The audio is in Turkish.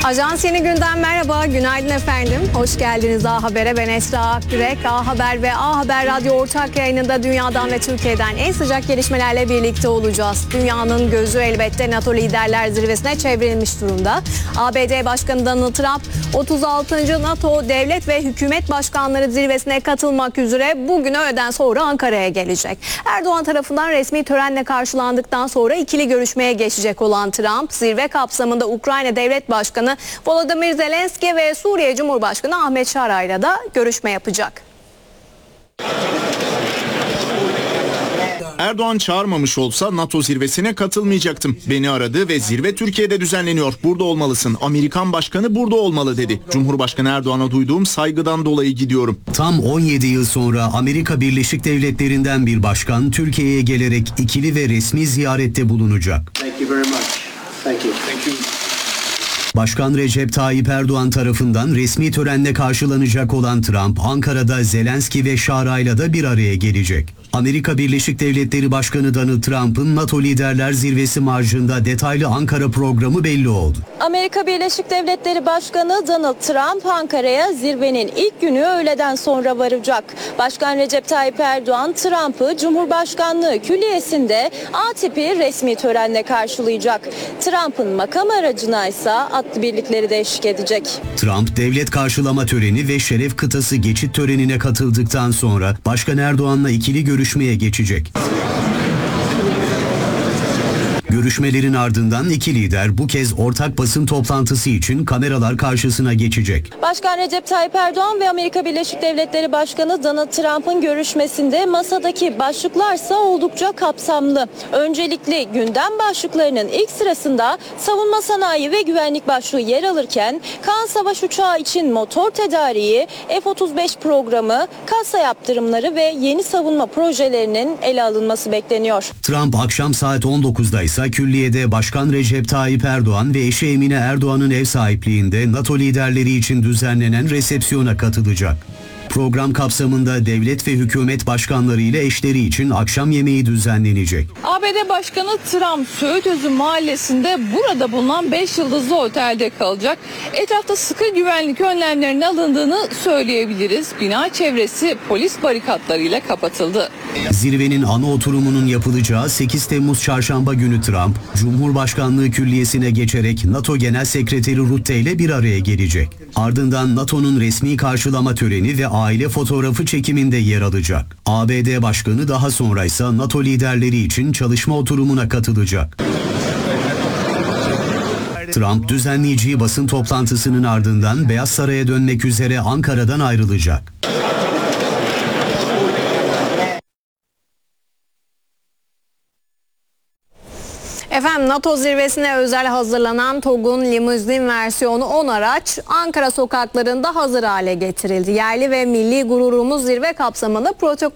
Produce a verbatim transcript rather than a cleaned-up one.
Ajans Yeni Günden merhaba, günaydın efendim. Hoş geldiniz A Haber'e. Ben Esra Akgürek. A Haber ve A Haber Radyo ortak yayınında dünyadan ve Türkiye'den en sıcak gelişmelerle birlikte olacağız. Dünyanın gözü elbette NATO Liderler Zirvesi'ne çevrilmiş durumda. A B D Başkanı Donald Trump otuz altıncı NATO Devlet ve Hükümet Başkanları Zirvesi'ne katılmak üzere bugün öğleden sonra Ankara'ya gelecek. Erdoğan tarafından resmi törenle karşılandıktan sonra ikili görüşmeye geçecek olan Trump, zirve kapsamında Ukrayna Devlet Başkanı Volodymyr Zelenski ve Suriye Cumhurbaşkanı Ahmet Şara'yla da görüşme yapacak. Erdoğan çağırmamış olsa NATO zirvesine katılmayacaktım. Beni aradı ve zirve Türkiye'de düzenleniyor. Burada olmalısın. Amerikan başkanı burada olmalı dedi. Cumhurbaşkanı Erdoğan'a duyduğum saygıdan dolayı gidiyorum. Tam on yedi yıl sonra Amerika Birleşik Devletleri'nden bir başkan Türkiye'ye gelerek ikili ve resmi ziyarette bulunacak. Thank you very much. Thank you. Thank you. Başkan Recep Tayyip Erdoğan tarafından resmi törenle karşılanacak olan Trump, Ankara'da Zelenski ve Şara'yla da bir araya gelecek. Amerika Birleşik Devletleri Başkanı Donald Trump'ın NATO Liderler Zirvesi marjında detaylı Ankara programı belli oldu. Amerika Birleşik Devletleri Başkanı Donald Trump Ankara'ya zirvenin ilk günü öğleden sonra varacak. Başkan Recep Tayyip Erdoğan Trump'ı Cumhurbaşkanlığı Külliyesi'nde A tipi resmi törenle karşılayacak. Trump'ın makam aracına ise atlı birlikleri de eşlik edecek. Trump devlet karşılama töreni ve şeref kıtası geçit törenine katıldıktan sonra Başkan Erdoğan'la ikili görüşmeye geçecek. Görüşmelerin ardından iki lider bu kez ortak basın toplantısı için kameralar karşısına geçecek. Başkan Recep Tayyip Erdoğan ve Amerika Birleşik Devletleri Başkanı Donald Trump'ın görüşmesinde masadaki başlıklarsa oldukça kapsamlı. Öncelikle gündem başlıklarının ilk sırasında savunma sanayi ve güvenlik başlığı yer alırken Kaan Savaş Uçağı için motor tedariği, F otuz beş programı, kasa yaptırımları ve yeni savunma projelerinin ele alınması bekleniyor. Trump akşam saat on dokuzda ise Külliye'de Başkan Recep Tayyip Erdoğan ve eşi Emine Erdoğan'ın ev sahipliğinde NATO liderleri için düzenlenen resepsiyona katılacak. Program kapsamında devlet ve hükümet başkanları ile eşleri için akşam yemeği düzenlenecek. A B D Başkanı Trump Söğütözü Mahallesi'nde burada bulunan beş yıldızlı otelde kalacak. Etrafta sıkı güvenlik önlemlerinin alındığını söyleyebiliriz. Bina çevresi polis barikatlarıyla kapatıldı. Zirvenin ana oturumunun yapılacağı sekiz Temmuz Çarşamba günü Trump, Cumhurbaşkanlığı Külliyesi'ne geçerek NATO Genel Sekreteri Rutte ile bir araya gelecek. Ardından NATO'nun resmi karşılama töreni ve aile fotoğrafı çekiminde yer alacak. A B D Başkanı daha sonra ise NATO liderleri için çalışma oturumuna katılacak. Trump düzenleyeceği basın toplantısının ardından Beyaz Saray'a dönmek üzere Ankara'dan ayrılacak. Efendim NATO zirvesine özel hazırlanan TOG'un limuzin versiyonu on araç Ankara sokaklarında hazır hale getirildi. Yerli ve milli gururumuz zirve kapsamında protokol